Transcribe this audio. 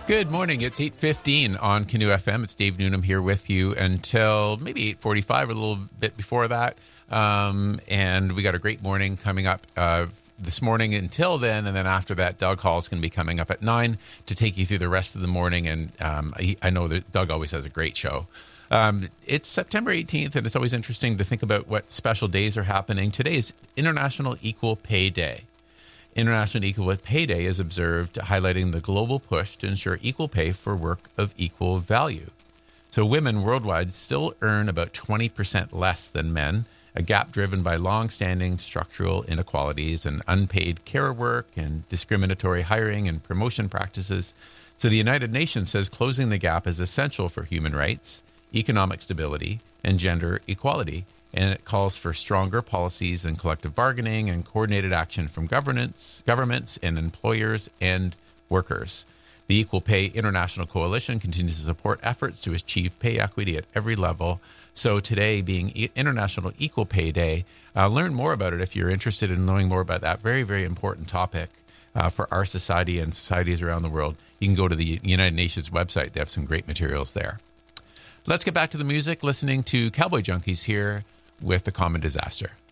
Good morning. It's 8:15 on Canoe FM. It's Dave Newnham here with you until maybe 8:45, a little bit before that. And we got a great morning coming up this morning until then. And then after that, Doug Hall is going to be coming up at 9 to take you through the rest of the morning. And I know that Doug always has a great show. It's September 18th, and it's always interesting to think about what special days are happening. Today is International Equal Pay Day. International Equal Pay Day is observed, highlighting the global push to ensure equal pay for work of equal value. So women worldwide still earn about 20% less than men, a gap driven by long-standing structural inequalities and unpaid care work and discriminatory hiring and promotion practices. So the United Nations says closing the gap is essential for human rights, economic stability, and gender equality. And it calls for stronger policies and collective bargaining and coordinated action from governments and employers and workers. The Equal Pay International Coalition continues to support efforts to achieve pay equity at every level. So today being International Equal Pay Day, learn more about it if you're interested in knowing more about that very, very important topic for our society and societies around the world. You can go to the United Nations website. They have some great materials there. Let's get back to the music, listening to Cowboy Junkies here with The Common Disaster.